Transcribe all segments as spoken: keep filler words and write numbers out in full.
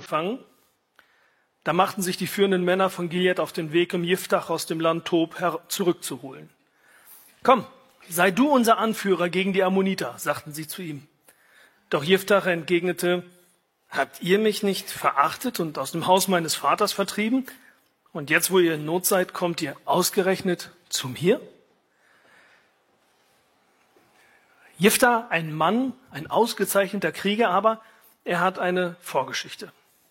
angefangen. Da machten sich die führenden Männer von Gilead auf den Weg, um Jiftach aus dem Land Tob zurückzuholen. Komm, sei du unser Anführer gegen die Ammoniter, sagten sie zu ihm. Doch Jiftach entgegnete, habt ihr mich nicht verachtet und aus dem Haus meines Vaters vertrieben? Und jetzt, wo ihr in Not seid, kommt ihr ausgerechnet zu mir? Jiftach, ein Mann, ein ausgezeichneter Krieger, aber er hat eine Vorgeschichte.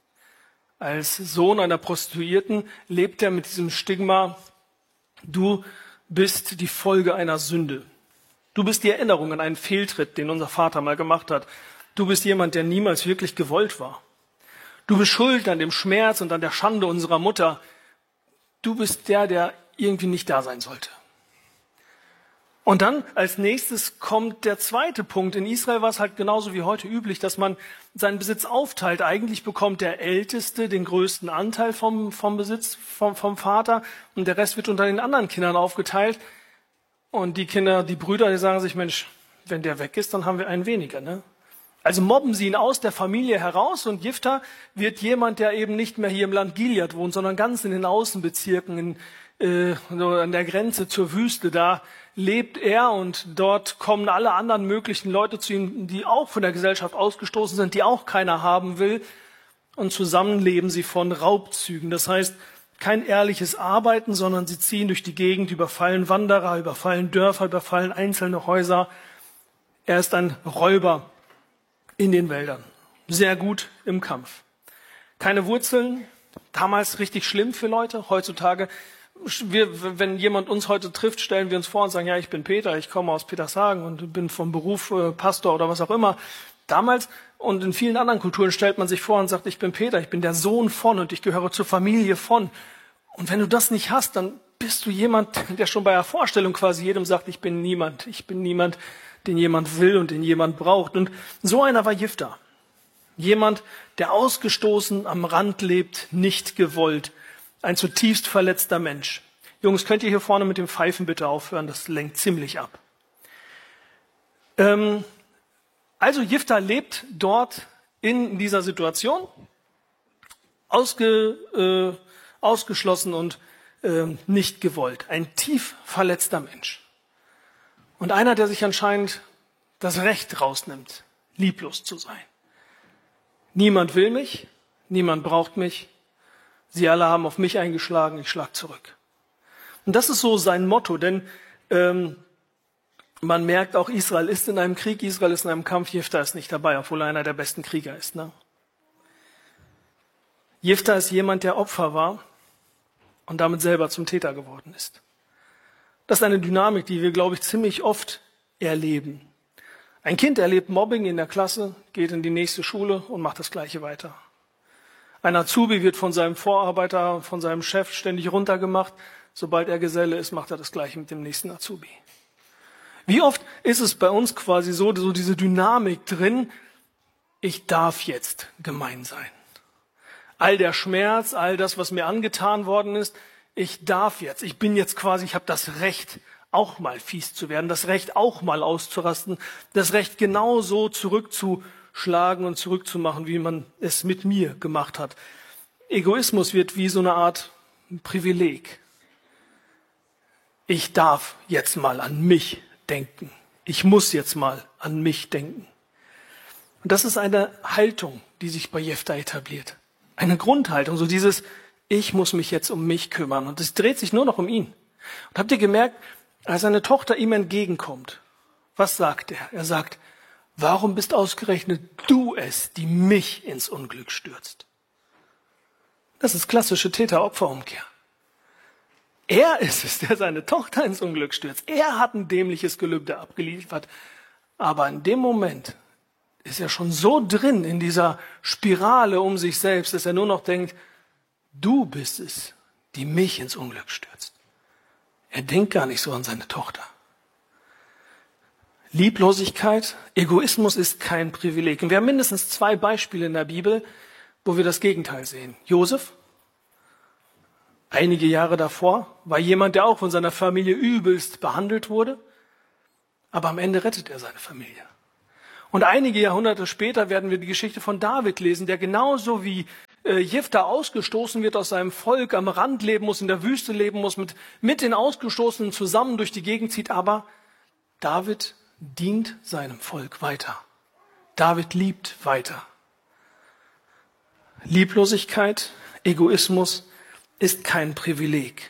Als Sohn einer Prostituierten lebt er mit diesem Stigma, du bist die Folge einer Sünde. Du bist die Erinnerung an einen Fehltritt, den unser Vater mal gemacht hat. Du bist jemand, der niemals wirklich gewollt war. Du bist schuld an dem Schmerz und an der Schande unserer Mutter. Du bist der, der irgendwie nicht da sein sollte. Und dann als nächstes kommt der zweite Punkt. In Israel war es halt genauso wie heute üblich, dass man seinen Besitz aufteilt. Eigentlich bekommt der Älteste den größten Anteil vom, vom Besitz vom, vom Vater und der Rest wird unter den anderen Kindern aufgeteilt. Und die Kinder, die Brüder, die sagen sich, Mensch, wenn der weg ist, dann haben wir einen weniger, ne? Also mobben sie ihn aus der Familie heraus und Jiftach wird jemand, der eben nicht mehr hier im Land Gilead wohnt, sondern ganz in den Außenbezirken, in, äh, so an der Grenze zur Wüste. Da lebt er und dort kommen alle anderen möglichen Leute zu ihm, die auch von der Gesellschaft ausgestoßen sind, die auch keiner haben will. Und zusammen leben sie von Raubzügen. Das heißt, kein ehrliches Arbeiten, sondern sie ziehen durch die Gegend, überfallen Wanderer, überfallen Dörfer, überfallen einzelne Häuser. Er ist ein Räuber in den Wäldern. Sehr gut im Kampf. Keine Wurzeln, damals richtig schlimm für Leute. Heutzutage, wir, wenn jemand uns heute trifft, stellen wir uns vor und sagen, ja, ich bin Peter, ich komme aus Petershagen und bin vom Beruf äh, Pastor oder was auch immer. Damals und in vielen anderen Kulturen stellt man sich vor und sagt, ich bin Peter, ich bin der Sohn von und ich gehöre zur Familie von. Und wenn du das nicht hast, dann bist du jemand, der schon bei der Vorstellung quasi jedem sagt, ich bin niemand, ich bin niemand, den jemand will und den jemand braucht. Und so einer war Jiftach. Jemand, der ausgestoßen am Rand lebt, nicht gewollt. Ein zutiefst verletzter Mensch. Jungs, könnt ihr hier vorne mit dem Pfeifen bitte aufhören? Das lenkt ziemlich ab. Ähm, also Jiftach lebt dort in dieser Situation, ausge, äh, ausgeschlossen und äh, nicht gewollt. Ein tief verletzter Mensch. Und einer, der sich anscheinend das Recht rausnimmt, lieblos zu sein. Niemand will mich, niemand braucht mich. Sie alle haben auf mich eingeschlagen, ich schlag zurück. Und das ist so sein Motto, denn ähm, man merkt auch, Israel ist in einem Krieg, Israel ist in einem Kampf, Jiftach ist nicht dabei, obwohl er einer der besten Krieger ist. Ne? Jiftach ist jemand, der Opfer war und damit selber zum Täter geworden ist. Das ist eine Dynamik, die wir, glaube ich, ziemlich oft erleben. Ein Kind erlebt Mobbing in der Klasse, geht in die nächste Schule und macht das Gleiche weiter. Ein Azubi wird von seinem Vorarbeiter, von seinem Chef ständig runtergemacht. Sobald er Geselle ist, macht er das Gleiche mit dem nächsten Azubi. Wie oft ist es bei uns quasi so, so diese Dynamik drin, ich darf jetzt gemein sein. All der Schmerz, all das, was mir angetan worden ist, ich darf jetzt, ich bin jetzt quasi, ich habe das Recht, auch mal fies zu werden, das Recht, auch mal auszurasten, das Recht, genau so zurückzuschlagen und zurückzumachen, wie man es mit mir gemacht hat. Egoismus wird wie so eine Art Privileg. Ich darf jetzt mal an mich denken. Ich muss jetzt mal an mich denken. Und das ist eine Haltung, die sich bei Jiftach etabliert. Eine Grundhaltung, so dieses, ich muss mich jetzt um mich kümmern. Und es dreht sich nur noch um ihn. Und habt ihr gemerkt, als seine Tochter ihm entgegenkommt, was sagt er? Er sagt, warum bist ausgerechnet du es, die mich ins Unglück stürzt? Das ist klassische Täter-Opfer-Umkehr. Er ist es, der seine Tochter ins Unglück stürzt. Er hat ein dämliches Gelübde abgeliefert. Aber in dem Moment ist er schon so drin in dieser Spirale um sich selbst, dass er nur noch denkt, du bist es, die mich ins Unglück stürzt. Er denkt gar nicht so an seine Tochter. Lieblosigkeit, Egoismus ist kein Privileg. Und wir haben mindestens zwei Beispiele in der Bibel, wo wir das Gegenteil sehen. Josef, einige Jahre davor, war jemand, der auch von seiner Familie übelst behandelt wurde, aber am Ende rettet er seine Familie. Und einige Jahrhunderte später werden wir die Geschichte von David lesen, der genauso wie äh, Jefta ausgestoßen wird aus seinem Volk, am Rand leben muss, in der Wüste leben muss, mit, mit den Ausgestoßenen zusammen durch die Gegend zieht. Aber David dient seinem Volk weiter. David liebt weiter. Lieblosigkeit, Egoismus ist kein Privileg.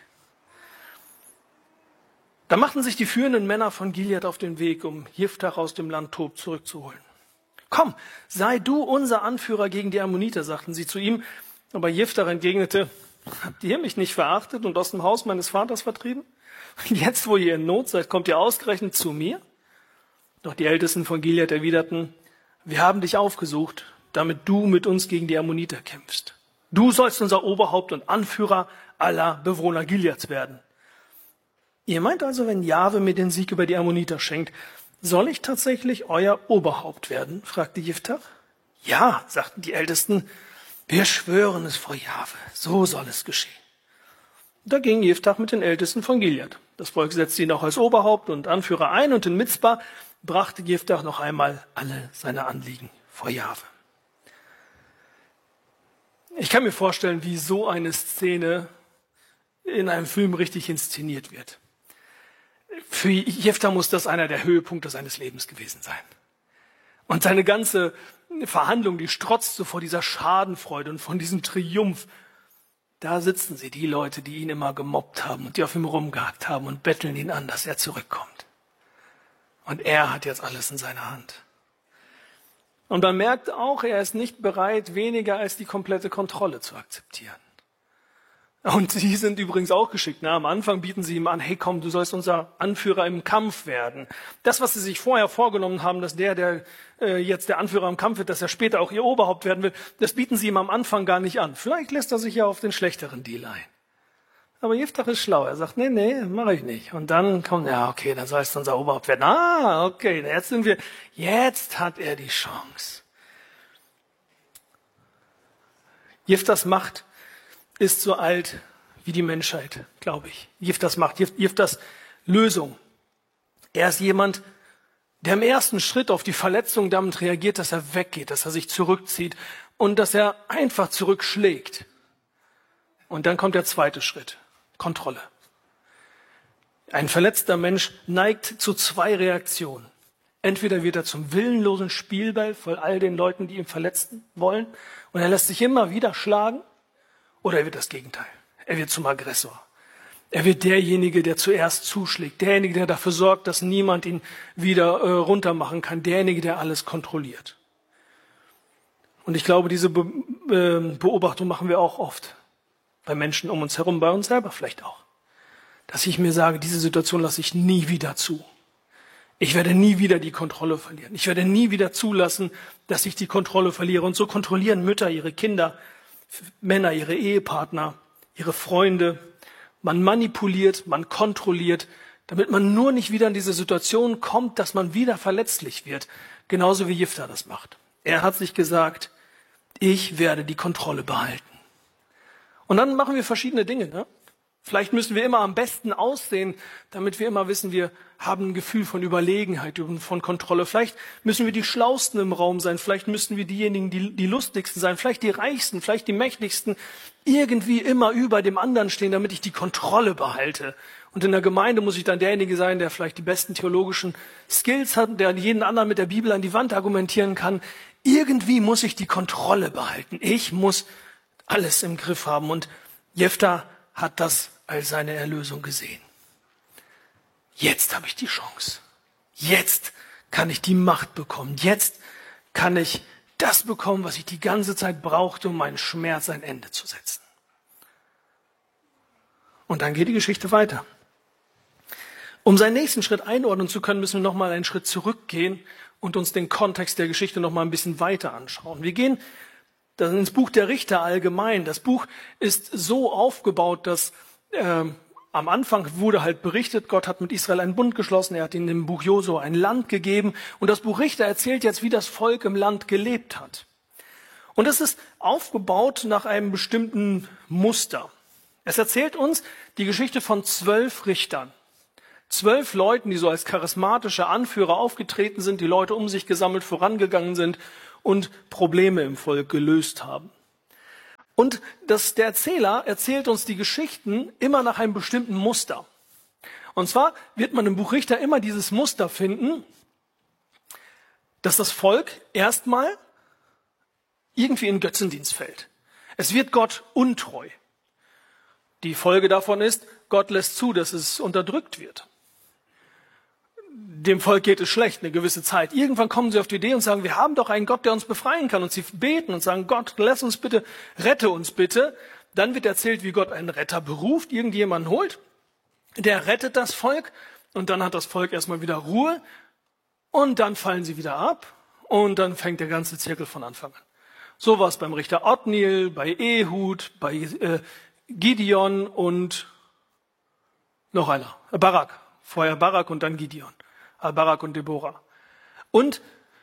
Da machten sich die führenden Männer von Gilead auf den Weg, um Jiftach aus dem Land Tob zurückzuholen. Komm, sei du unser Anführer gegen die Ammoniter, sagten sie zu ihm. Aber Jiftach entgegnete, habt ihr mich nicht verachtet und aus dem Haus meines Vaters vertrieben? Und jetzt, wo ihr in Not seid, kommt ihr ausgerechnet zu mir? Doch die Ältesten von Gilead erwiderten, wir haben dich aufgesucht, damit du mit uns gegen die Ammoniter kämpfst. Du sollst unser Oberhaupt und Anführer aller Bewohner Gileads werden. Ihr meint also, wenn Jahwe mir den Sieg über die Ammoniter schenkt, soll ich tatsächlich euer Oberhaupt werden? Fragte Jiftach. Ja, sagten die Ältesten, wir schwören es vor Jahwe, so soll es geschehen. Da ging Jiftach mit den Ältesten von Gilead. Das Volk setzte ihn auch als Oberhaupt und Anführer ein und in Mitzpah brachte Jiftach noch einmal alle seine Anliegen vor Jahwe. Ich kann mir vorstellen, wie so eine Szene in einem Film richtig inszeniert wird. Für Jephthah muss das einer der Höhepunkte seines Lebens gewesen sein. Und seine ganze Verhandlung, die strotzt so vor dieser Schadenfreude und von diesem Triumph. Da sitzen sie, die Leute, die ihn immer gemobbt haben und die auf ihm rumgehackt haben und betteln ihn an, dass er zurückkommt. Und er hat jetzt alles in seiner Hand. Und man merkt auch, er ist nicht bereit, weniger als die komplette Kontrolle zu akzeptieren. Und sie sind übrigens auch geschickt. Na, am Anfang bieten sie ihm an, hey komm, du sollst unser Anführer im Kampf werden. Das, was sie sich vorher vorgenommen haben, dass der, der äh, jetzt der Anführer im Kampf wird, dass er später auch ihr Oberhaupt werden will, das bieten sie ihm am Anfang gar nicht an. Vielleicht lässt er sich ja auf den schlechteren Deal ein. Aber Jiftach ist schlau. Er sagt, nee, nee, mache ich nicht. Und dann kommt, ja, okay, dann sollst du unser Oberhaupt werden. Ah, okay, jetzt sind wir, jetzt hat er die Chance. Jiftachs Macht ist so alt wie die Menschheit, glaube ich. Jiftachs Macht, Jiftachs Lösung. Er ist jemand, der im ersten Schritt auf die Verletzung damit reagiert, dass er weggeht, dass er sich zurückzieht und dass er einfach zurückschlägt. Und dann kommt der zweite Schritt, Kontrolle. Ein verletzter Mensch neigt zu zwei Reaktionen. Entweder wird er zum willenlosen Spielball von all den Leuten, die ihn verletzen wollen, und er lässt sich immer wieder schlagen, oder er wird das Gegenteil. Er wird zum Aggressor. Er wird derjenige, der zuerst zuschlägt, derjenige, der dafür sorgt, dass niemand ihn wieder äh, runtermachen kann, derjenige, der alles kontrolliert. Und ich glaube, diese Be äh, Beobachtung machen wir auch oft bei Menschen um uns herum, bei uns selber vielleicht auch. Dass ich mir sage, diese Situation lasse ich nie wieder zu. Ich werde nie wieder die Kontrolle verlieren. Ich werde nie wieder zulassen, dass ich die Kontrolle verliere. Und so kontrollieren Mütter ihre Kinder, Männer ihre Ehepartner, ihre Freunde. Man manipuliert, man kontrolliert, damit man nur nicht wieder in diese Situation kommt, dass man wieder verletzlich wird. Genauso wie Jiftach das macht. Er hat sich gesagt, ich werde die Kontrolle behalten. Und dann machen wir verschiedene Dinge. Ne? Vielleicht müssen wir immer am besten aussehen, damit wir immer wissen, wir haben ein Gefühl von Überlegenheit, von Kontrolle. Vielleicht müssen wir die Schlausten im Raum sein. Vielleicht müssen wir diejenigen, die, die lustigsten sein. Vielleicht die Reichsten, vielleicht die Mächtigsten. Irgendwie immer über dem anderen stehen, damit ich die Kontrolle behalte. Und in der Gemeinde muss ich dann derjenige sein, der vielleicht die besten theologischen Skills hat, der jeden anderen mit der Bibel an die Wand argumentieren kann. Irgendwie muss ich die Kontrolle behalten. Ich muss alles im Griff haben. Und Jiftach hat das als seine Erlösung gesehen. Jetzt habe ich die Chance. Jetzt kann ich die Macht bekommen. Jetzt kann ich das bekommen, was ich die ganze Zeit brauchte, um meinen Schmerz ein Ende zu setzen. Und dann geht die Geschichte weiter. Um seinen nächsten Schritt einordnen zu können, müssen wir nochmal einen Schritt zurückgehen und uns den Kontext der Geschichte nochmal ein bisschen weiter anschauen. Wir gehen Das ist ins Buch der Richter allgemein. Das Buch ist so aufgebaut, dass äh, am Anfang wurde halt berichtet, Gott hat mit Israel einen Bund geschlossen, er hat ihnen im Buch Josua ein Land gegeben. Und das Buch Richter erzählt jetzt, wie das Volk im Land gelebt hat. Und es ist aufgebaut nach einem bestimmten Muster. Es erzählt uns die Geschichte von zwölf Richtern. Zwölf Leuten, die so als charismatische Anführer aufgetreten sind, die Leute um sich gesammelt vorangegangen sind und Probleme im Volk gelöst haben. Und das, der Erzähler erzählt uns die Geschichten immer nach einem bestimmten Muster. Und zwar wird man im Buch Richter immer dieses Muster finden, dass das Volk erstmal irgendwie in Götzendienst fällt. Es wird Gott untreu. Die Folge davon ist, Gott lässt zu, dass es unterdrückt wird. Dem Volk geht es schlecht eine gewisse Zeit. Irgendwann kommen sie auf die Idee und sagen, wir haben doch einen Gott, der uns befreien kann. Und sie beten und sagen, Gott, lass uns bitte, rette uns bitte. Dann wird erzählt, wie Gott einen Retter beruft, irgendjemanden holt. Der rettet das Volk und dann hat das Volk erstmal wieder Ruhe und dann fallen sie wieder ab und dann fängt der ganze Zirkel von Anfang an. So war es beim Richter Othniel, bei Ehud, bei äh, Gideon und noch einer, Barak. Vorher Barak und dann Gideon. Barak und Deborah. Und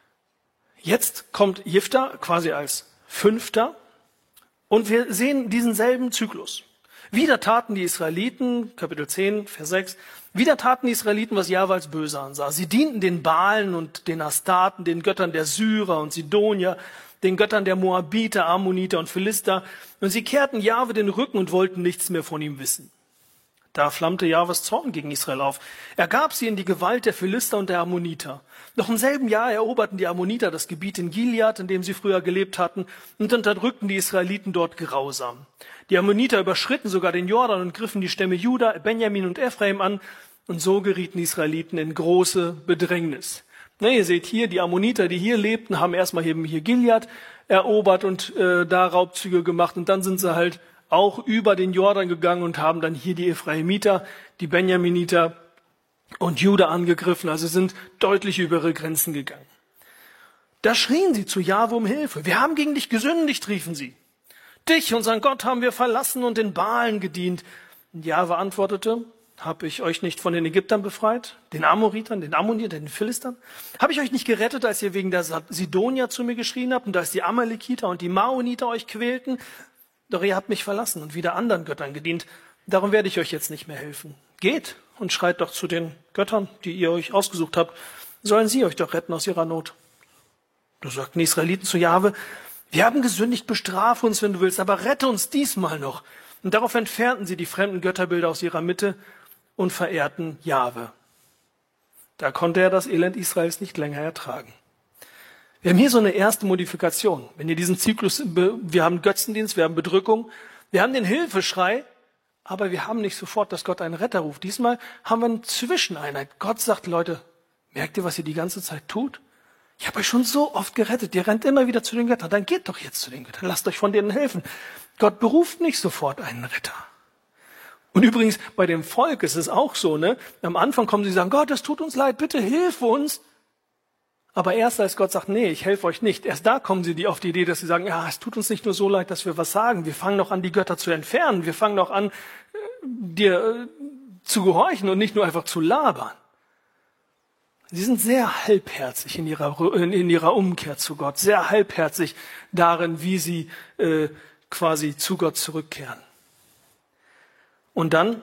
jetzt kommt Jifta quasi als Fünfter und wir sehen diesen selben Zyklus. Wieder taten die Israeliten, Kapitel zehn, Vers sechs, wieder taten die Israeliten, was Jahwe als böse ansah. Sie dienten den Baalen und den Astarten, den Göttern der Syrer und Sidonier, den Göttern der Moabiter, Ammoniter und Philister. Und sie kehrten Jahwe den Rücken und wollten nichts mehr von ihm wissen. Da flammte Jahwes Zorn gegen Israel auf. Er gab sie in die Gewalt der Philister und der Ammoniter. Noch im selben Jahr eroberten die Ammoniter das Gebiet in Gilead, in dem sie früher gelebt hatten, und unterdrückten die Israeliten dort grausam. Die Ammoniter überschritten sogar den Jordan und griffen die Stämme Juda, Benjamin und Ephraim an, und so gerieten die Israeliten in große Bedrängnis. Na, ihr seht hier, die Ammoniter, die hier lebten, haben erstmal eben hier Gilead erobert und äh, da Raubzüge gemacht, und dann sind sie halt auch über den Jordan gegangen und haben dann hier die Ephraimiter, die Benjaminiter und Juda angegriffen. Also sind deutlich über ihre Grenzen gegangen. Da schrien sie zu Jahwe um Hilfe. Wir haben gegen dich gesündigt, riefen sie. Dich, unseren Gott, haben wir verlassen und den Baalen gedient. Und Jahwe antwortete, habe ich euch nicht von den Ägyptern befreit, den Amoritern, den Ammonitern, den Philistern? Habe ich euch nicht gerettet, als ihr wegen der Sidonier zu mir geschrien habt und als die Amalekiter und die Maoniter euch quälten? Doch ihr habt mich verlassen und wieder anderen Göttern gedient. Darum werde ich euch jetzt nicht mehr helfen. Geht und schreit doch zu den Göttern, die ihr euch ausgesucht habt. Sollen sie euch doch retten aus ihrer Not. Da sagten die Israeliten zu Jahwe, wir haben gesündigt, bestrafe uns, wenn du willst, aber rette uns diesmal noch. Und darauf entfernten sie die fremden Götterbilder aus ihrer Mitte und verehrten Jahwe. Da konnte er das Elend Israels nicht länger ertragen. Wir haben hier so eine erste Modifikation. Wenn ihr diesen Zyklus, wir haben Götzendienst, wir haben Bedrückung, wir haben den Hilfeschrei, aber wir haben nicht sofort, dass Gott einen Retter ruft. Diesmal haben wir eine Zwischeneinheit. Gott sagt, Leute, merkt ihr, was ihr die ganze Zeit tut? Ich habe euch schon so oft gerettet. Ihr rennt immer wieder zu den Göttern. Dann geht doch jetzt zu den Göttern. Lasst euch von denen helfen. Gott beruft nicht sofort einen Retter. Und übrigens, bei dem Volk ist es auch so, ne? Am Anfang kommen sie und sagen, Gott, es tut uns leid, bitte hilf uns. Aber erst als Gott sagt, nee, ich helfe euch nicht, erst da kommen sie auf die Idee, dass sie sagen, ja, es tut uns nicht nur so leid, dass wir was sagen. Wir fangen noch an, die Götter zu entfernen. Wir fangen noch an, dir zu gehorchen und nicht nur einfach zu labern. Sie sind sehr halbherzig in ihrer, in ihrer Umkehr zu Gott, sehr halbherzig darin, wie sie äh, quasi zu Gott zurückkehren. Und dann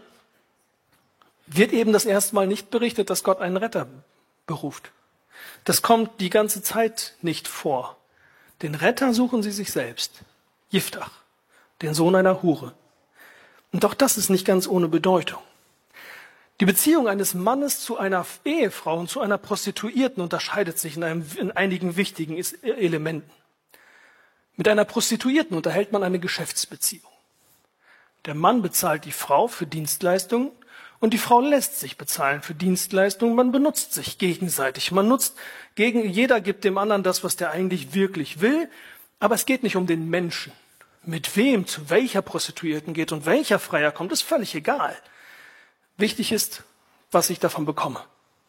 wird eben das erste Mal nicht berichtet, dass Gott einen Retter beruft. Das kommt die ganze Zeit nicht vor. Den Retter suchen sie sich selbst. Jiftach, den Sohn einer Hure. Und auch das ist nicht ganz ohne Bedeutung. Die Beziehung eines Mannes zu einer Ehefrau und zu einer Prostituierten unterscheidet sich in, einem, in einigen wichtigen Elementen. Mit einer Prostituierten unterhält man eine Geschäftsbeziehung. Der Mann bezahlt die Frau für Dienstleistungen und die Frau lässt sich bezahlen für Dienstleistungen. Man benutzt sich gegenseitig. Man nutzt gegen, jeder gibt dem anderen das, was der eigentlich wirklich will. Aber es geht nicht um den Menschen. Mit wem, zu welcher Prostituierten geht und welcher Freier kommt, ist völlig egal. Wichtig ist, was ich davon bekomme.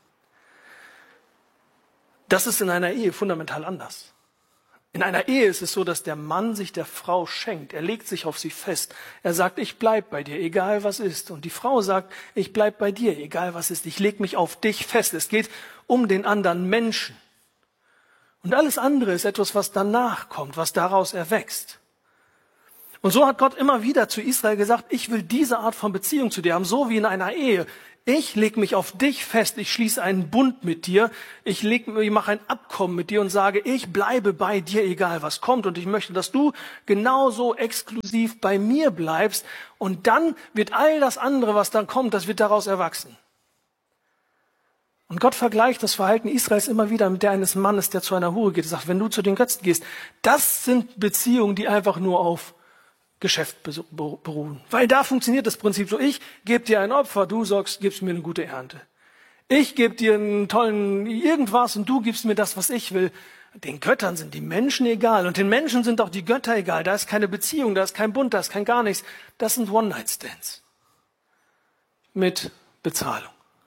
Das ist in einer Ehe fundamental anders. In einer Ehe ist es so, dass der Mann sich der Frau schenkt. Er legt sich auf sie fest. Er sagt, ich bleib bei dir, egal was ist. Und die Frau sagt, ich bleib bei dir, egal was ist. Ich leg mich auf dich fest. Es geht um den anderen Menschen. Und alles andere ist etwas, was danach kommt, was daraus erwächst. Und so hat Gott immer wieder zu Israel gesagt, ich will diese Art von Beziehung zu dir haben, so wie in einer Ehe. Ich lege mich auf dich fest, ich schließe einen Bund mit dir, ich, leg, ich mache ein Abkommen mit dir und sage, ich bleibe bei dir, egal was kommt. Und ich möchte, dass du genauso exklusiv bei mir bleibst. Und dann wird all das andere, was dann kommt, das wird daraus erwachsen. Und Gott vergleicht das Verhalten Israels immer wieder mit der eines Mannes, der zu einer Hure geht. Er sagt, wenn du zu den Götzen gehst, das sind Beziehungen, die einfach nur auf Geschäft beruhen. Weil da funktioniert das Prinzip so, ich gebe dir ein Opfer, du sorgst, gibst mir eine gute Ernte. Ich gebe dir einen tollen irgendwas und du gibst mir das, was ich will. Den Göttern sind die Menschen egal und den Menschen sind auch die Götter egal. Da ist keine Beziehung, da ist kein Bund, da ist kein gar nichts. Das sind One-Night-Stands mit Bezahlung.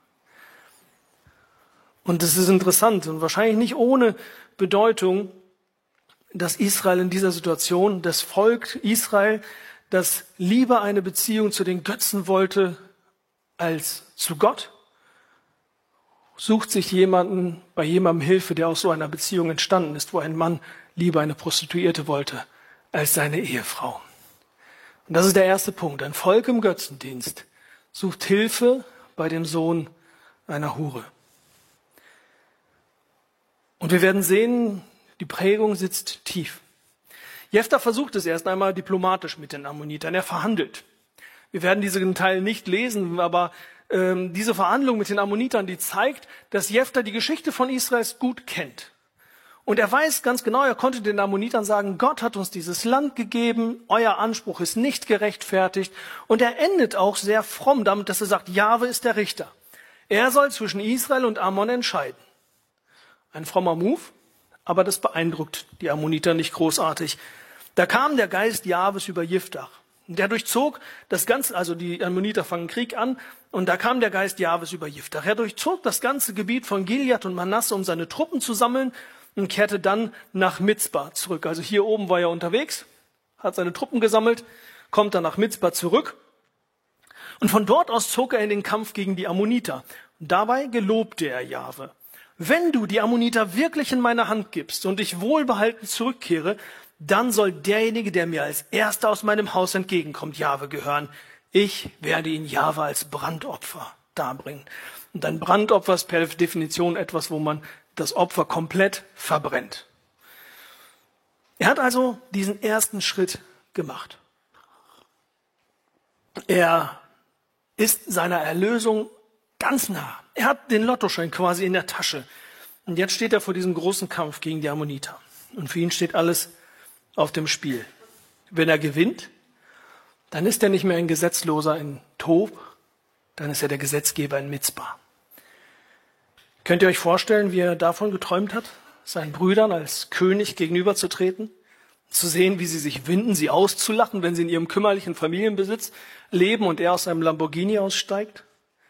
Und es ist interessant und wahrscheinlich nicht ohne Bedeutung, dass Israel in dieser Situation, das Volk Israel, das lieber eine Beziehung zu den Götzen wollte als zu Gott, sucht sich jemanden, bei jemandem Hilfe, der aus so einer Beziehung entstanden ist, wo ein Mann lieber eine Prostituierte wollte als seine Ehefrau. Und das ist der erste Punkt. Ein Volk im Götzendienst sucht Hilfe bei dem Sohn einer Hure. Und wir werden sehen, die Prägung sitzt tief. Jefta versucht es erst einmal diplomatisch mit den Ammonitern. Er verhandelt. Wir werden diesen Teil nicht lesen, aber ähm, diese Verhandlung mit den Ammonitern, die zeigt, dass Jefta die Geschichte von Israels gut kennt. Und er weiß ganz genau, er konnte den Ammonitern sagen, Gott hat uns dieses Land gegeben, euer Anspruch ist nicht gerechtfertigt. Und er endet auch sehr fromm damit, dass er sagt, Jahwe ist der Richter. Er soll zwischen Israel und Ammon entscheiden. Ein frommer Move, aber das beeindruckt die Ammoniter nicht großartig. Da kam der Geist Jahwes über Jiftach. Der durchzog das Ganze, also die Ammoniter fangen Krieg an, und da kam der Geist Jahwes über Jiftach. Er durchzog das ganze Gebiet von Gilead und Manasse, um seine Truppen zu sammeln, und kehrte dann nach Mizpah zurück. Also hier oben war er unterwegs, hat seine Truppen gesammelt, kommt dann nach Mizpah zurück. Und von dort aus zog er in den Kampf gegen die Ammoniter. Und dabei gelobte er Jahwe: Wenn du die Ammoniter wirklich in meine Hand gibst und ich wohlbehalten zurückkehre, dann soll derjenige, der mir als Erster aus meinem Haus entgegenkommt, Jahwe gehören. Ich werde ihn Jahwe als Brandopfer darbringen. Und ein Brandopfer ist per Definition etwas, wo man das Opfer komplett verbrennt. Er hat also diesen ersten Schritt gemacht. Er ist seiner Erlösung ganz nah. Er hat den Lottoschein quasi in der Tasche. Und jetzt steht er vor diesem großen Kampf gegen die Ammoniter. Und für ihn steht alles auf dem Spiel. Wenn er gewinnt, dann ist er nicht mehr ein Gesetzloser in Tob, dann ist er der Gesetzgeber in Mizpah. Könnt ihr euch vorstellen, wie er davon geträumt hat, seinen Brüdern als König gegenüberzutreten, zu sehen, wie sie sich winden, sie auszulachen, wenn sie in ihrem kümmerlichen Familienbesitz leben und er aus seinem Lamborghini aussteigt?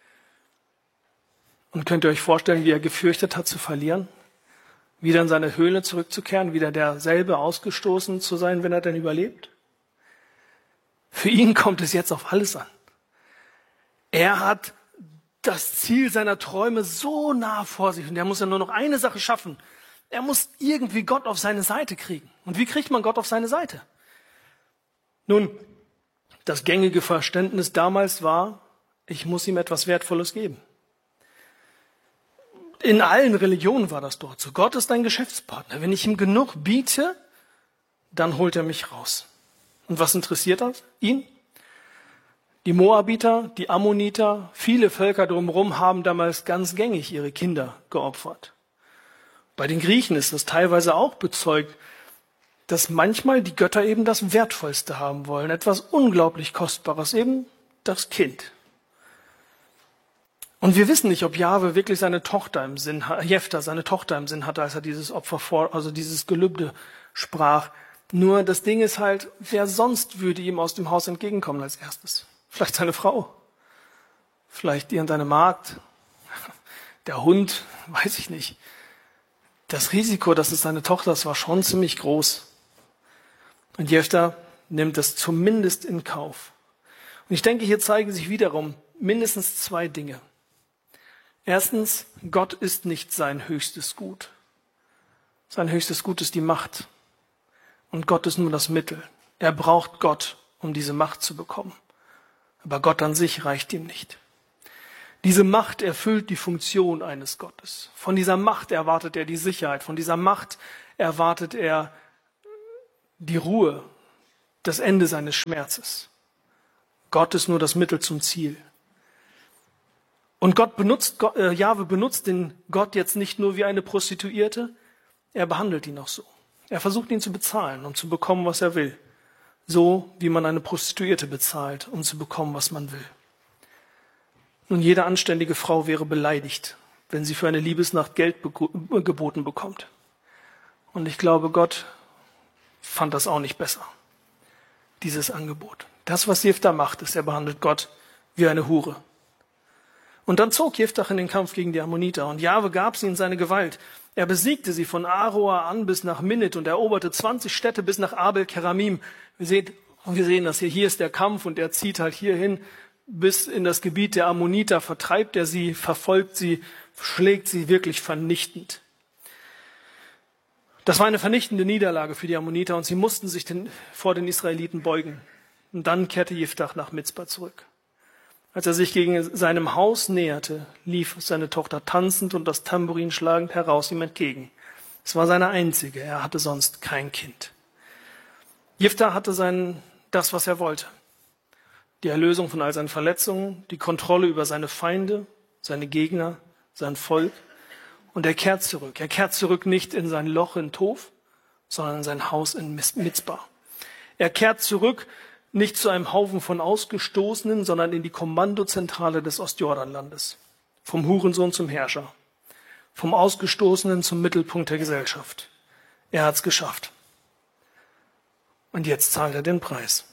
Und könnt ihr euch vorstellen, wie er gefürchtet hat zu verlieren? Wieder in seine Höhle zurückzukehren, wieder derselbe ausgestoßen zu sein, wenn er denn überlebt? Für ihn kommt es jetzt auf alles an. Er hat das Ziel seiner Träume so nah vor sich und er muss ja nur noch eine Sache schaffen. Er muss irgendwie Gott auf seine Seite kriegen. Und wie kriegt man Gott auf seine Seite? Nun, das gängige Verständnis damals war, ich muss ihm etwas Wertvolles geben. In allen Religionen war das dort so. Gott ist ein Geschäftspartner. Wenn ich ihm genug biete, dann holt er mich raus. Und was interessiert das ihn? Die Moabiter, die Ammoniter, viele Völker drumherum haben damals ganz gängig ihre Kinder geopfert. Bei den Griechen ist das teilweise auch bezeugt, dass manchmal die Götter eben das Wertvollste haben wollen. Etwas unglaublich Kostbares, eben das Kind. Und wir wissen nicht, ob Jahwe wirklich seine Tochter im Sinn, Jefta seine Tochter im Sinn hatte, als er dieses Opfer vor, also dieses Gelübde sprach. Nur das Ding ist halt, wer sonst würde ihm aus dem Haus entgegenkommen als erstes? Vielleicht seine Frau, vielleicht irgendeine Magd, der Hund, weiß ich nicht. Das Risiko, dass es seine Tochter ist, war schon ziemlich groß. Und Jefta nimmt das zumindest in Kauf. Und ich denke, hier zeigen sich wiederum mindestens zwei Dinge. Erstens, Gott ist nicht sein höchstes Gut. Sein höchstes Gut ist die Macht. Und Gott ist nur das Mittel. Er braucht Gott, um diese Macht zu bekommen. Aber Gott an sich reicht ihm nicht. Diese Macht erfüllt die Funktion eines Gottes. Von dieser Macht erwartet er die Sicherheit. Von dieser Macht erwartet er die Ruhe, das Ende seines Schmerzes. Gott ist nur das Mittel zum Ziel. Und Gott benutzt, äh, Jahwe benutzt den Gott jetzt nicht nur wie eine Prostituierte, er behandelt ihn auch so. Er versucht ihn zu bezahlen, um zu bekommen, was er will. So wie man eine Prostituierte bezahlt, um zu bekommen, was man will. Nun, jede anständige Frau wäre beleidigt, wenn sie für eine Liebesnacht Geld beko- geboten bekommt. Und ich glaube, Gott fand das auch nicht besser, dieses Angebot. Das, was Jephthah macht, ist, er behandelt Gott wie eine Hure. Und dann zog Jephthah in den Kampf gegen die Ammoniter und Jahwe gab sie in seine Gewalt. Er besiegte sie von Aroer an bis nach Minnit und eroberte zwanzig Städte bis nach Abel-Keramim. Wir sehen, wir sehen das hier. Hier ist der Kampf und er zieht halt hier hin bis in das Gebiet der Ammoniter, vertreibt er sie, verfolgt sie, schlägt sie wirklich vernichtend. Das war eine vernichtende Niederlage für die Ammoniter und sie mussten sich den, vor den Israeliten beugen. Und dann kehrte Jephthah nach Mizpah zurück. Als er sich gegen seinem Haus näherte, lief seine Tochter tanzend und das Tambourin schlagend heraus ihm entgegen. Es war seine einzige, er hatte sonst kein Kind. Jephthah hatte sein, das, was er wollte. Die Erlösung von all seinen Verletzungen, die Kontrolle über seine Feinde, seine Gegner, sein Volk. Und er kehrt zurück. Er kehrt zurück nicht in sein Loch in Tof, sondern in sein Haus in Mizpah. Er kehrt zurück nicht zu einem Haufen von Ausgestoßenen, sondern in die Kommandozentrale des Ostjordanlandes. Vom Hurensohn zum Herrscher. Vom Ausgestoßenen zum Mittelpunkt der Gesellschaft. Er hat's geschafft. Und jetzt zahlt er den Preis.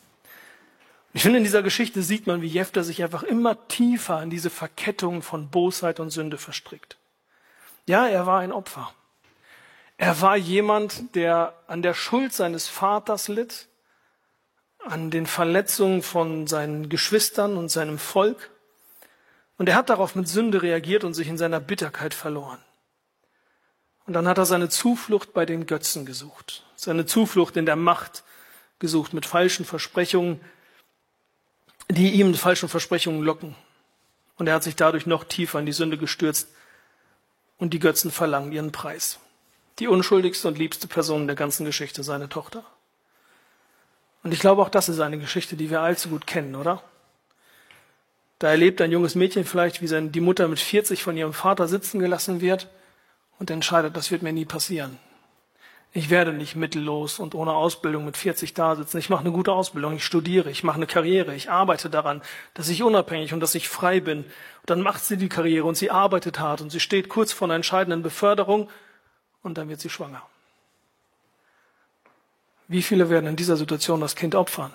Ich finde, in dieser Geschichte sieht man, wie Jephthah sich einfach immer tiefer in diese Verkettung von Bosheit und Sünde verstrickt. Ja, er war ein Opfer. Er war jemand, der an der Schuld seines Vaters litt, an den Verletzungen von seinen Geschwistern und seinem Volk. Und er hat darauf mit Sünde reagiert und sich in seiner Bitterkeit verloren. Und dann hat er seine Zuflucht bei den Götzen gesucht, seine Zuflucht in der Macht gesucht mit falschen Versprechungen, die ihm mit falschen Versprechungen locken. Und er hat sich dadurch noch tiefer in die Sünde gestürzt und die Götzen verlangen ihren Preis. Die unschuldigste und liebste Person der ganzen Geschichte, seine Tochter. Und ich glaube, auch das ist eine Geschichte, die wir allzu gut kennen, oder? Da erlebt ein junges Mädchen vielleicht, wie seine, die Mutter mit vierzig von ihrem Vater sitzen gelassen wird und entscheidet, das wird mir nie passieren. Ich werde nicht mittellos und ohne Ausbildung mit vierzig da sitzen. Ich mache eine gute Ausbildung, ich studiere, ich mache eine Karriere, ich arbeite daran, dass ich unabhängig und dass ich frei bin. Und dann macht sie die Karriere und sie arbeitet hart und sie steht kurz vor einer entscheidenden Beförderung und dann wird sie schwanger. Wie viele werden in dieser Situation das Kind opfern?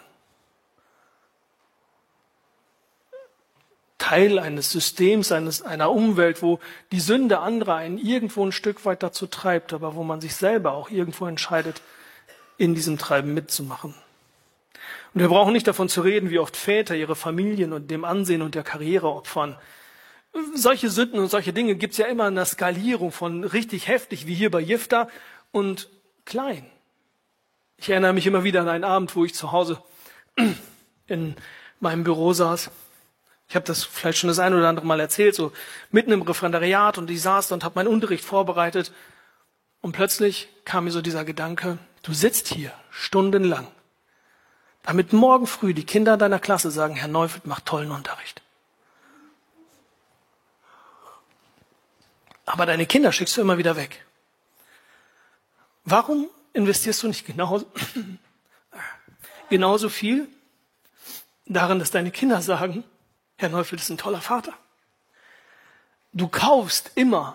Teil eines Systems, eines, einer Umwelt, wo die Sünde anderer einen irgendwo ein Stück weit dazu treibt, aber wo man sich selber auch irgendwo entscheidet, in diesem Treiben mitzumachen. Und wir brauchen nicht davon zu reden, wie oft Väter ihre Familien und dem Ansehen und der Karriere opfern. Solche Sünden und solche Dinge gibt es ja immer in der Skalierung von richtig heftig, wie hier bei Jephthah, und klein. Ich erinnere mich immer wieder an einen Abend, wo ich zu Hause in meinem Büro saß. Ich habe das vielleicht schon das ein oder andere Mal erzählt, so mitten im Referendariat, und ich saß da und habe meinen Unterricht vorbereitet. Und plötzlich kam mir so dieser Gedanke, du sitzt hier stundenlang, damit morgen früh die Kinder deiner Klasse sagen, Herr Neufeld macht tollen Unterricht. Aber deine Kinder schickst du immer wieder weg. Warum investierst du nicht genauso, genauso viel darin, dass deine Kinder sagen, Herr Neufeld ist ein toller Vater? Du kaufst immer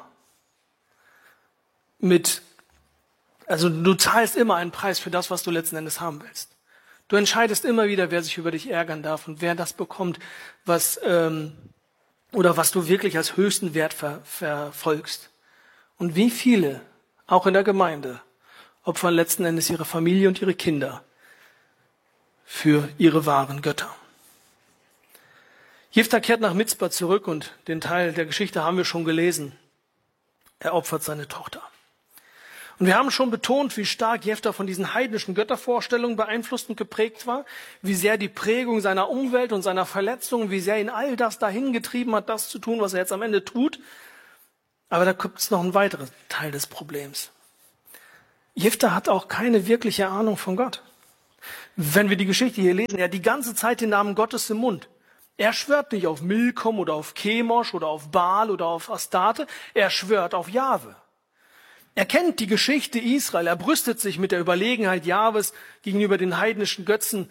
mit, also du zahlst immer einen Preis für das, was du letzten Endes haben willst. Du entscheidest immer wieder, wer sich über dich ärgern darf und wer das bekommt, was ähm, oder was du wirklich als höchsten Wert ver, verfolgst. Und wie viele, auch in der Gemeinde, opfern letzten Endes ihre Familie und ihre Kinder für ihre wahren Götter. Jephthah kehrt nach Mizpah zurück und den Teil der Geschichte haben wir schon gelesen. Er opfert seine Tochter. Und wir haben schon betont, wie stark Jephthah von diesen heidnischen Göttervorstellungen beeinflusst und geprägt war, wie sehr die Prägung seiner Umwelt und seiner Verletzungen, wie sehr ihn all das dahin getrieben hat, das zu tun, was er jetzt am Ende tut. Aber da gibt es noch einen weiteren Teil des Problems. Jephthah hat auch keine wirkliche Ahnung von Gott. Wenn wir die Geschichte hier lesen, er hat die ganze Zeit den Namen Gottes im Mund. Er schwört nicht auf Milkom oder auf Chemosh oder auf Baal oder auf Astarte, er schwört auf Jahwe. Er kennt die Geschichte Israel, er brüstet sich mit der Überlegenheit Jahwes gegenüber den heidnischen Götzen.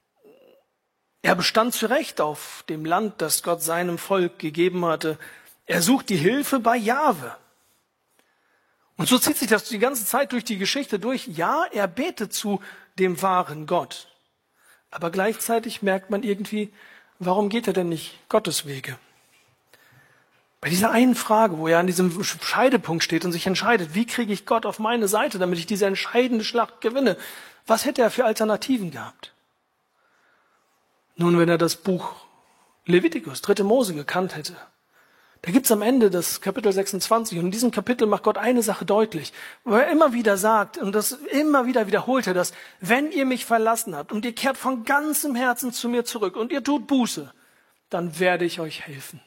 Er bestand zu Recht auf dem Land, das Gott seinem Volk gegeben hatte. Er sucht die Hilfe bei Jahwe. Und so zieht sich das die ganze Zeit durch die Geschichte durch. Ja, er betet zu dem wahren Gott. Aber gleichzeitig merkt man irgendwie, warum geht er denn nicht Gottes Wege? Bei dieser einen Frage, wo er an diesem Scheidepunkt steht und sich entscheidet, wie kriege ich Gott auf meine Seite, damit ich diese entscheidende Schlacht gewinne, was hätte er für Alternativen gehabt? Nun, wenn er das Buch Levitikus, dritte Mose, gekannt hätte, da gibt's am Ende das Kapitel sechsundzwanzig und in diesem Kapitel macht Gott eine Sache deutlich, wo er immer wieder sagt, und das immer wieder wiederholt er das, wenn ihr mich verlassen habt und ihr kehrt von ganzem Herzen zu mir zurück und ihr tut Buße, dann werde ich euch helfen.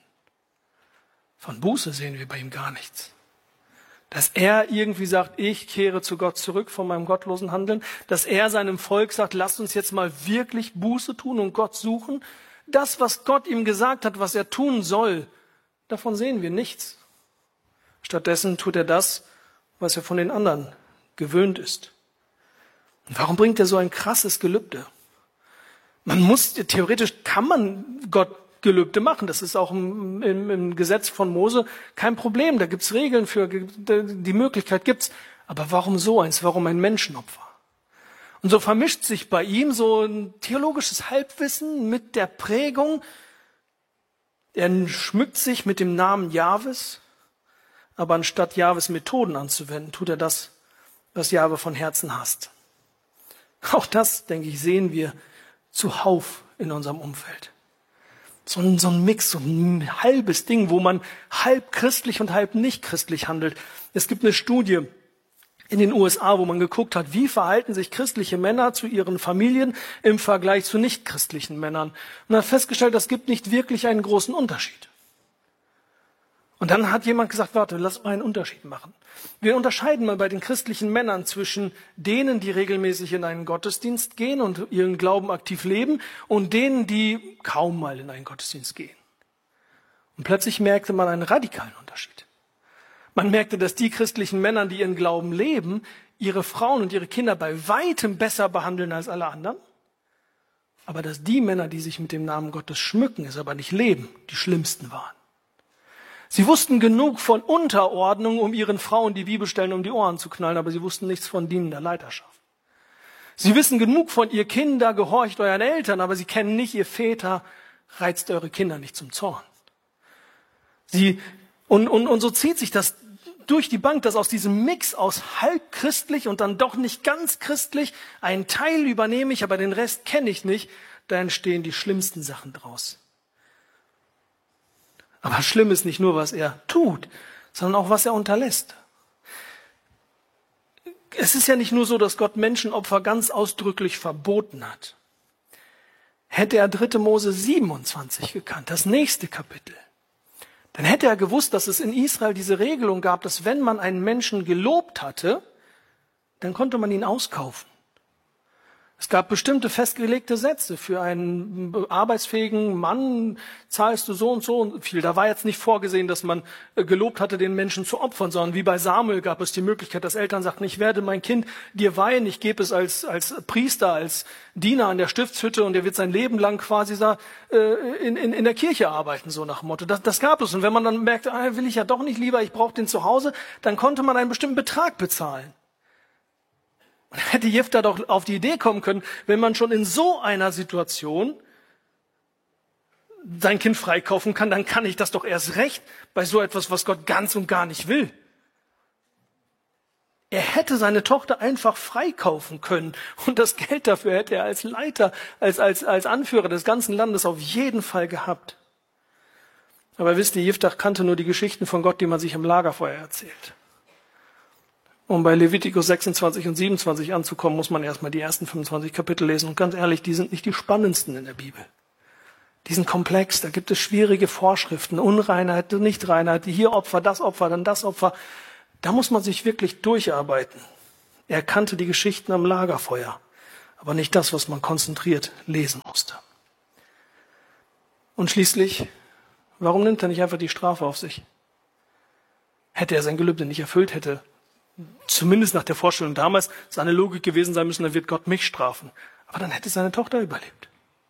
Von Buße sehen wir bei ihm gar nichts. Dass er irgendwie sagt, ich kehre zu Gott zurück von meinem gottlosen Handeln. Dass er seinem Volk sagt, lasst uns jetzt mal wirklich Buße tun und Gott suchen. Das, was Gott ihm gesagt hat, was er tun soll, davon sehen wir nichts. Stattdessen tut er das, was er von den anderen gewöhnt ist. Und warum bringt er so ein krasses Gelübde? Man muss, theoretisch kann man Gott Gelübde machen. Das ist auch im, im, im Gesetz von Mose kein Problem. Da gibt's Regeln für, die Möglichkeit gibt's. Aber warum so eins? Warum ein Menschenopfer? Und so vermischt sich bei ihm so ein theologisches Halbwissen mit der Prägung. Er schmückt sich mit dem Namen Jahwes, aber anstatt Jahwes Methoden anzuwenden, tut er das, was Jahwe von Herzen hasst. Auch das, denke ich, sehen wir zuhauf in unserem Umfeld. So ein, so ein Mix, so ein halbes Ding, wo man halb christlich und halb nicht christlich handelt. Es gibt eine Studie in den U S A, wo man geguckt hat, wie verhalten sich christliche Männer zu ihren Familien im Vergleich zu nichtchristlichen Männern. Und man hat festgestellt, es gibt nicht wirklich einen großen Unterschied. Und dann hat jemand gesagt, warte, lass mal einen Unterschied machen. Wir unterscheiden mal bei den christlichen Männern zwischen denen, die regelmäßig in einen Gottesdienst gehen und ihren Glauben aktiv leben, und denen, die kaum mal in einen Gottesdienst gehen. Und plötzlich merkte man einen radikalen Unterschied. Man merkte, dass die christlichen Männer, die ihren Glauben leben, ihre Frauen und ihre Kinder bei weitem besser behandeln als alle anderen. Aber dass die Männer, die sich mit dem Namen Gottes schmücken, es aber nicht leben, die schlimmsten waren. Sie wussten genug von Unterordnung, um ihren Frauen die Bibelstellen um die Ohren zu knallen, aber sie wussten nichts von dienender Leiterschaft. Sie wissen genug von ihr Kinder, gehorcht euren Eltern, aber sie kennen nicht ihr Väter, reizt eure Kinder nicht zum Zorn. Sie, und, und, und so zieht sich das durch die Bank, dass aus diesem Mix aus halb christlich und dann doch nicht ganz christlich, einen Teil übernehme ich, aber den Rest kenne ich nicht, da entstehen die schlimmsten Sachen draus. Aber schlimm ist nicht nur, was er tut, sondern auch, was er unterlässt. Es ist ja nicht nur so, dass Gott Menschenopfer ganz ausdrücklich verboten hat. Hätte er dritte Mose siebenundzwanzig gekannt, das nächste Kapitel, dann hätte er gewusst, dass es in Israel diese Regelung gab, dass wenn man einen Menschen gelobt hatte, dann konnte man ihn auskaufen. Es gab bestimmte festgelegte Sätze. Für einen arbeitsfähigen Mann zahlst du so und so viel. Da war jetzt nicht vorgesehen, dass man gelobt hatte, den Menschen zu opfern, sondern wie bei Samuel gab es die Möglichkeit, dass Eltern sagten, ich werde mein Kind dir weihen, ich gebe es als, als Priester, als Diener an der Stiftshütte und er wird sein Leben lang quasi da, äh, in, in, in der Kirche arbeiten, so nach dem Motto. Das, das gab es. Und wenn man dann merkte, ah, will ich ja doch nicht lieber, ich brauche den zu Hause, dann konnte man einen bestimmten Betrag bezahlen. Und hätte Jephthah doch auf die Idee kommen können, wenn man schon in so einer Situation sein Kind freikaufen kann, dann kann ich das doch erst recht bei so etwas, was Gott ganz und gar nicht will. Er hätte seine Tochter einfach freikaufen können und das Geld dafür hätte er als Leiter, als, als, als Anführer des ganzen Landes auf jeden Fall gehabt. Aber wisst ihr, Jephthah kannte nur die Geschichten von Gott, die man sich im Lagerfeuer erzählt. Um bei Levitikus sechsundzwanzig und siebenundzwanzig anzukommen, muss man erstmal die ersten fünfundzwanzig Kapitel lesen. Und ganz ehrlich, die sind nicht die spannendsten in der Bibel. Die sind komplex, da gibt es schwierige Vorschriften, Unreinheit, Nichtreinheit, hier Opfer, das Opfer, dann das Opfer. Da muss man sich wirklich durcharbeiten. Er kannte die Geschichten am Lagerfeuer, aber nicht das, was man konzentriert lesen musste. Und schließlich, warum nimmt er nicht einfach die Strafe auf sich? Hätte er sein Gelübde nicht erfüllt, hätte zumindest nach der Vorstellung damals seine Logik gewesen sein müssen, dann wird Gott mich strafen. Aber dann hätte seine Tochter überlebt.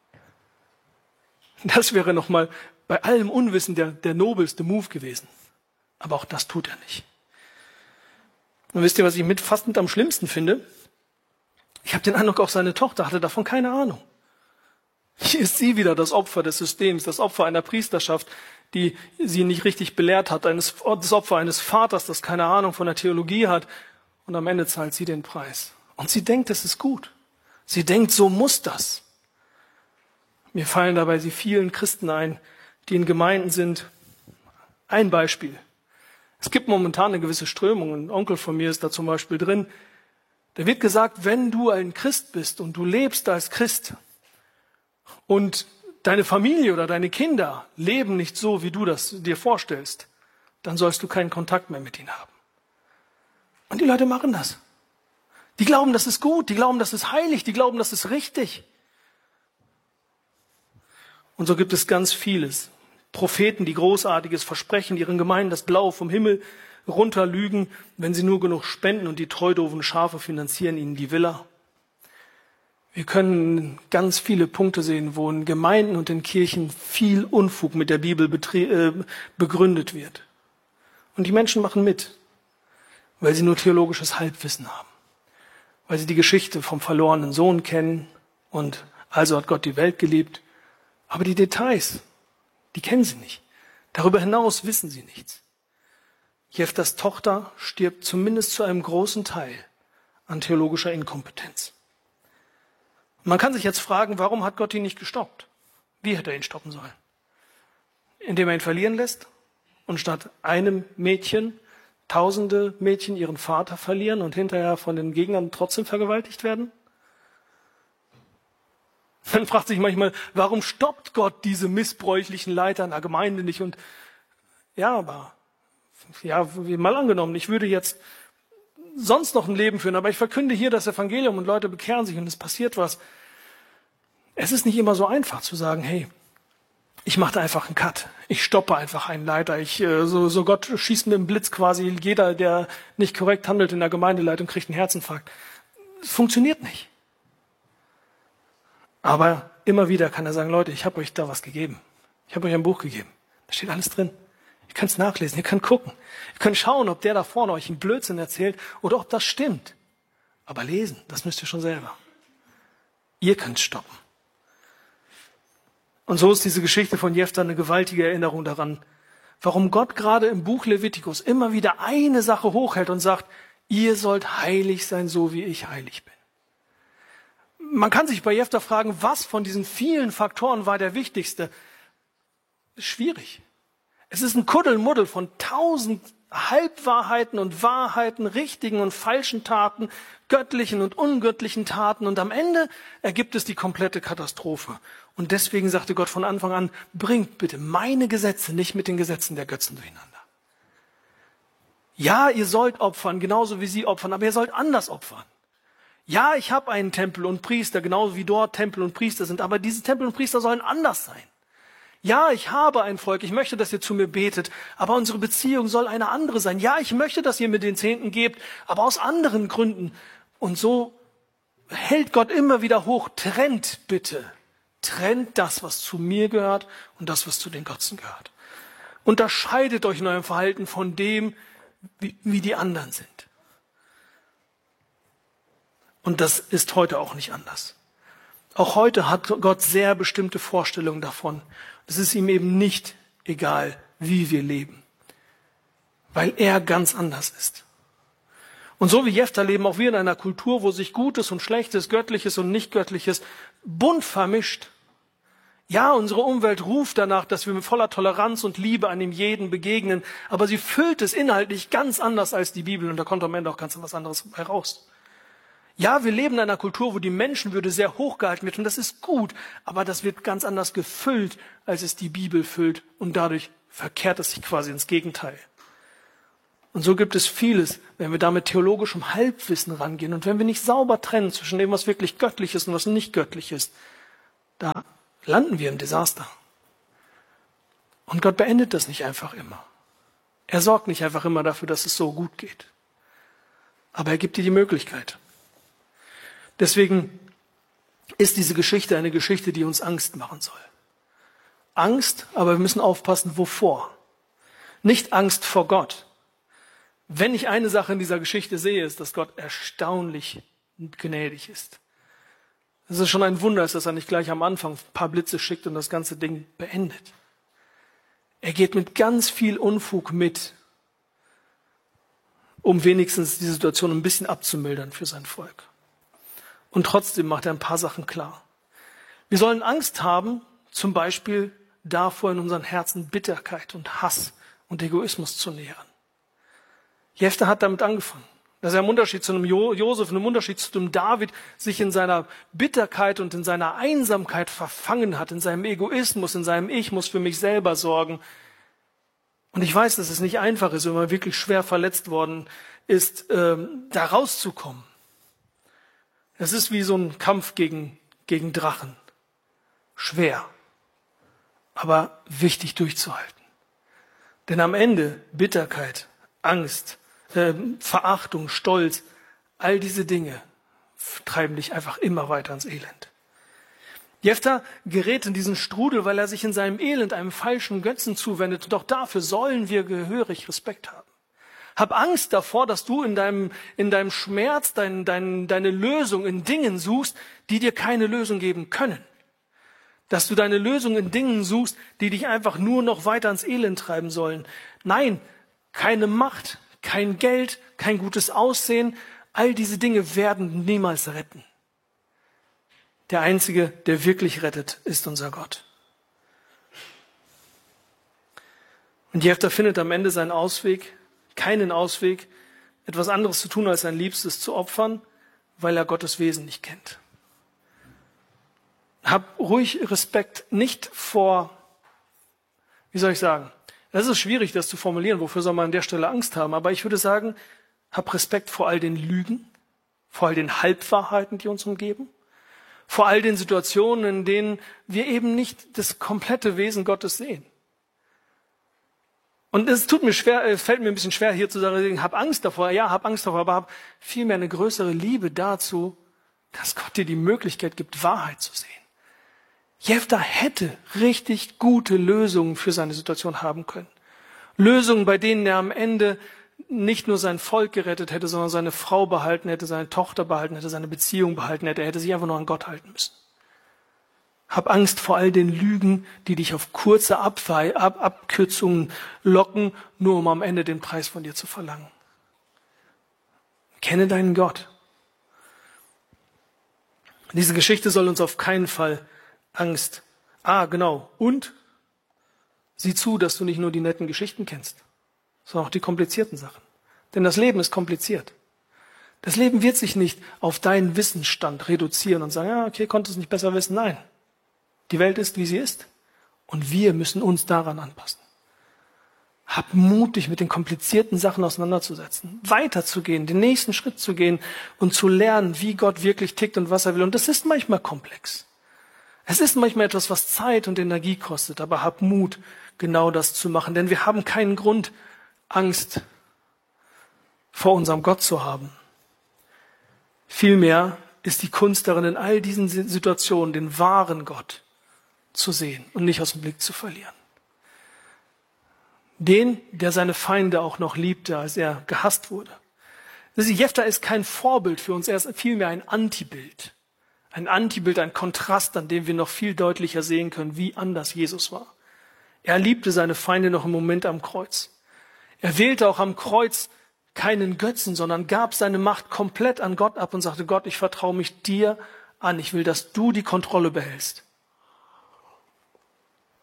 Das wäre nochmal bei allem Unwissen der, der nobelste Move gewesen. Aber auch das tut er nicht. Und wisst ihr, was ich mit fast mit am schlimmsten finde? Ich habe den Eindruck, auch seine Tochter hatte davon keine Ahnung. Hier ist sie wieder das Opfer des Systems, das Opfer einer Priesterschaft, die sie nicht richtig belehrt hat, eines, das Opfer eines Vaters, das keine Ahnung von der Theologie hat. Und am Ende zahlt sie den Preis. Und sie denkt, es ist gut. Sie denkt, so muss das. Mir fallen dabei die vielen Christen ein, die in Gemeinden sind. Ein Beispiel. Es gibt momentan eine gewisse Strömung. Ein Onkel von mir ist da zum Beispiel drin. Da wird gesagt, wenn du ein Christ bist und du lebst als Christ und deine Familie oder deine Kinder leben nicht so, wie du das dir vorstellst, dann sollst du keinen Kontakt mehr mit ihnen haben. Und die Leute machen das. Die glauben, das ist gut, die glauben, das ist heilig, die glauben, das ist richtig. Und so gibt es ganz vieles. Propheten, die Großartiges versprechen, ihren Gemeinden das Blaue vom Himmel runterlügen, wenn sie nur genug spenden, und die treudoofen Schafe finanzieren ihnen die Villa. Wir können ganz viele Punkte sehen, wo in Gemeinden und in Kirchen viel Unfug mit der Bibel betre- äh, begründet wird. Und die Menschen machen mit, weil sie nur theologisches Halbwissen haben. Weil sie die Geschichte vom verlorenen Sohn kennen und also hat Gott die Welt geliebt. Aber die Details, die kennen sie nicht. Darüber hinaus wissen sie nichts. Jeftas Tochter stirbt zumindest zu einem großen Teil an theologischer Inkompetenz. Man kann sich jetzt fragen, warum hat Gott ihn nicht gestoppt? Wie hätte er ihn stoppen sollen? Indem er ihn verlieren lässt und statt einem Mädchen tausende Mädchen ihren Vater verlieren und hinterher von den Gegnern trotzdem vergewaltigt werden? Man fragt sich manchmal, warum stoppt Gott diese missbräuchlichen Leiter einer Gemeinde nicht? Und ja, aber ja, mal angenommen, ich würde jetzt sonst noch ein Leben führen, aber ich verkünde hier das Evangelium und Leute bekehren sich und es passiert was. Es ist nicht immer so einfach zu sagen, hey, ich mache da einfach einen Cut. Ich stoppe einfach einen Leiter. Ich, so, so Gott schießt mit dem Blitz quasi. Jeder, der nicht korrekt handelt in der Gemeindeleitung, kriegt einen Herzinfarkt. Es funktioniert nicht. Aber immer wieder kann er sagen, Leute, ich habe euch da was gegeben. Ich habe euch ein Buch gegeben. Da steht alles drin. Ihr könnt es nachlesen, ihr könnt gucken. Ihr könnt schauen, ob der da vorne euch einen Blödsinn erzählt oder ob das stimmt. Aber lesen, das müsst ihr schon selber. Ihr könnt stoppen. Und so ist diese Geschichte von Jefta eine gewaltige Erinnerung daran, warum Gott gerade im Buch Levitikus immer wieder eine Sache hochhält und sagt, ihr sollt heilig sein, so wie ich heilig bin. Man kann sich bei Jefta fragen, was von diesen vielen Faktoren war der wichtigste? Schwierig. Es ist ein Kuddelmuddel von tausend Halbwahrheiten und Wahrheiten, richtigen und falschen Taten, göttlichen und ungöttlichen Taten. Und am Ende ergibt es die komplette Katastrophe. Und deswegen sagte Gott von Anfang an, bringt bitte meine Gesetze nicht mit den Gesetzen der Götzen durcheinander. Ja, ihr sollt opfern, genauso wie sie opfern, aber ihr sollt anders opfern. Ja, ich habe einen Tempel und Priester, genauso wie dort Tempel und Priester sind, aber diese Tempel und Priester sollen anders sein. Ja, ich habe ein Volk, ich möchte, dass ihr zu mir betet, aber unsere Beziehung soll eine andere sein. Ja, ich möchte, dass ihr mir den Zehnten gebt, aber aus anderen Gründen. Und so hält Gott immer wieder hoch, trennt bitte, trennt das, was zu mir gehört und das, was zu den Götzen gehört. Unterscheidet euch in eurem Verhalten von dem, wie, wie die anderen sind. Und das ist heute auch nicht anders. Auch heute hat Gott sehr bestimmte Vorstellungen davon. Es ist ihm eben nicht egal, wie wir leben, weil er ganz anders ist. Und so wie Jefta leben auch wir in einer Kultur, wo sich Gutes und Schlechtes, Göttliches und Nicht-Göttliches bunt vermischt. Ja, unsere Umwelt ruft danach, dass wir mit voller Toleranz und Liebe einem jeden begegnen, aber sie füllt es inhaltlich ganz anders als die Bibel und da kommt am Ende auch ganz was anderes heraus. Ja, wir leben in einer Kultur, wo die Menschenwürde sehr hoch gehalten wird und das ist gut, aber das wird ganz anders gefüllt, als es die Bibel füllt und dadurch verkehrt es sich quasi ins Gegenteil. Und so gibt es vieles, wenn wir da mit theologischem Halbwissen rangehen und wenn wir nicht sauber trennen zwischen dem, was wirklich göttlich ist und was nicht göttlich ist, da landen wir im Desaster. Und Gott beendet das nicht einfach immer. Er sorgt nicht einfach immer dafür, dass es so gut geht. Aber er gibt dir die Möglichkeit. Deswegen ist diese Geschichte eine Geschichte, die uns Angst machen soll. Angst, aber wir müssen aufpassen, wovor? Nicht Angst vor Gott. Wenn ich eine Sache in dieser Geschichte sehe, ist, dass Gott erstaunlich gnädig ist. Es ist schon ein Wunder, dass er nicht gleich am Anfang ein paar Blitze schickt und das ganze Ding beendet. Er geht mit ganz viel Unfug mit, um wenigstens die Situation ein bisschen abzumildern für sein Volk. Und trotzdem macht er ein paar Sachen klar. Wir sollen Angst haben, zum Beispiel davor in unseren Herzen Bitterkeit und Hass und Egoismus zu nähren. Jephthah hat damit angefangen, dass er im Unterschied zu einem jo- Josef, im Unterschied zu einem David, sich in seiner Bitterkeit und in seiner Einsamkeit verfangen hat, in seinem Egoismus, in seinem Ich muss für mich selber sorgen. Und ich weiß, dass es nicht einfach ist, wenn man wirklich schwer verletzt worden ist, ähm, da rauszukommen. Es ist wie so ein Kampf gegen, gegen Drachen. Schwer, aber wichtig durchzuhalten. Denn am Ende Bitterkeit, Angst, äh, Verachtung, Stolz, all diese Dinge treiben dich einfach immer weiter ins Elend. Jephthah gerät in diesen Strudel, weil er sich in seinem Elend einem falschen Götzen zuwendet. Und auch dafür sollen wir gehörig Respekt haben. Hab Angst davor, dass du in deinem, in deinem Schmerz dein, dein, deine Lösung in Dingen suchst, die dir keine Lösung geben können. Dass du deine Lösung in Dingen suchst, die dich einfach nur noch weiter ins Elend treiben sollen. Nein, keine Macht, kein Geld, kein gutes Aussehen, all diese Dinge werden niemals retten. Der Einzige, der wirklich rettet, ist unser Gott. Und Jephthah findet am Ende seinen Ausweg, keinen Ausweg, etwas anderes zu tun, als sein Liebstes zu opfern, weil er Gottes Wesen nicht kennt. Hab ruhig Respekt nicht vor, wie soll ich sagen, es ist schwierig, das zu formulieren, wofür soll man an der Stelle Angst haben, aber ich würde sagen, hab Respekt vor all den Lügen, vor all den Halbwahrheiten, die uns umgeben, vor all den Situationen, in denen wir eben nicht das komplette Wesen Gottes sehen. Und es tut mir schwer, es fällt mir ein bisschen schwer, hier zu sagen, hab Angst davor, ja, hab Angst davor, aber hab vielmehr eine größere Liebe dazu, dass Gott dir die Möglichkeit gibt, Wahrheit zu sehen. Jephthah hätte richtig gute Lösungen für seine Situation haben können. Lösungen, bei denen er am Ende nicht nur sein Volk gerettet hätte, sondern seine Frau behalten hätte, seine Tochter behalten hätte, seine Beziehung behalten hätte. Er hätte sich einfach nur an Gott halten müssen. Hab Angst vor all den Lügen, die dich auf kurze Abwei- Ab- Abkürzungen locken, nur um am Ende den Preis von dir zu verlangen. Kenne deinen Gott. Diese Geschichte soll uns auf keinen Fall Angst. Ah, genau. Und sieh zu, dass du nicht nur die netten Geschichten kennst, sondern auch die komplizierten Sachen. Denn das Leben ist kompliziert. Das Leben wird sich nicht auf deinen Wissensstand reduzieren und sagen, ja, okay, konntest du es nicht besser wissen. Nein. Die Welt ist, wie sie ist. Und wir müssen uns daran anpassen. Hab Mut, dich mit den komplizierten Sachen auseinanderzusetzen, weiterzugehen, den nächsten Schritt zu gehen und zu lernen, wie Gott wirklich tickt und was er will. Und das ist manchmal komplex. Es ist manchmal etwas, was Zeit und Energie kostet, aber hab Mut, genau das zu machen. Denn wir haben keinen Grund, Angst vor unserem Gott zu haben. Vielmehr ist die Kunst darin, in all diesen Situationen den wahren Gott zu sehen und nicht aus dem Blick zu verlieren. Den, der seine Feinde auch noch liebte, als er gehasst wurde. Jephthah ist kein Vorbild für uns, er ist vielmehr ein Antibild. Ein Antibild, ein Kontrast, an dem wir noch viel deutlicher sehen können, wie anders Jesus war. Er liebte seine Feinde noch im Moment am Kreuz. Er wählte auch am Kreuz keinen Götzen, sondern gab seine Macht komplett an Gott ab und sagte, Gott, ich vertraue mich dir an. Ich will, dass du die Kontrolle behältst.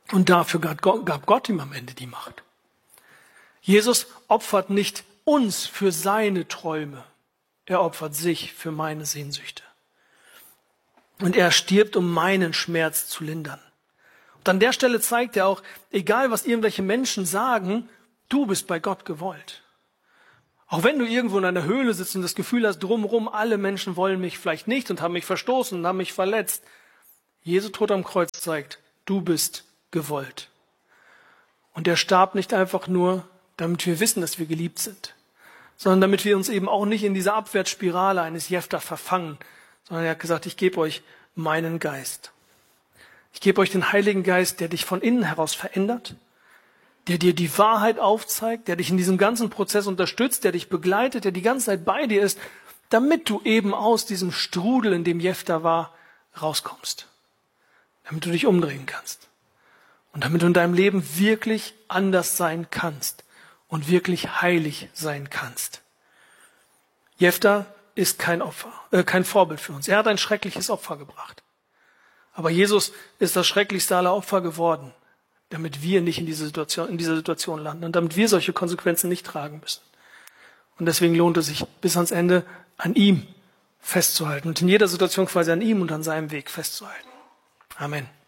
Und dafür gab Gott ihm am Ende die Macht. Jesus opfert nicht uns für seine Träume. Er opfert sich für meine Sehnsüchte. Und er stirbt, um meinen Schmerz zu lindern. Und an der Stelle zeigt er auch, egal was irgendwelche Menschen sagen, du bist bei Gott gewollt. Auch wenn du irgendwo in einer Höhle sitzt und das Gefühl hast, drumherum alle Menschen wollen mich vielleicht nicht und haben mich verstoßen und haben mich verletzt. Jesu Tod am Kreuz zeigt, du bist gewollt. Und er starb nicht einfach nur, damit wir wissen, dass wir geliebt sind, sondern damit wir uns eben auch nicht in dieser Abwärtsspirale eines Jephtha verfangen, sondern er hat gesagt, ich gebe euch meinen Geist. Ich gebe euch den Heiligen Geist, der dich von innen heraus verändert, der dir die Wahrheit aufzeigt, der dich in diesem ganzen Prozess unterstützt, der dich begleitet, der die ganze Zeit bei dir ist, damit du eben aus diesem Strudel, in dem Jephtha war, rauskommst. Damit du dich umdrehen kannst. Und damit du in deinem Leben wirklich anders sein kannst und wirklich heilig sein kannst. Jephtha ist kein Opfer, äh, kein Vorbild für uns. Er hat ein schreckliches Opfer gebracht. Aber Jesus ist das schrecklichste aller Opfer geworden, damit wir nicht in diese Situation, in dieser Situation landen und damit wir solche Konsequenzen nicht tragen müssen. Und deswegen lohnt es sich, bis ans Ende an ihm festzuhalten und in jeder Situation quasi an ihm und an seinem Weg festzuhalten. Amen.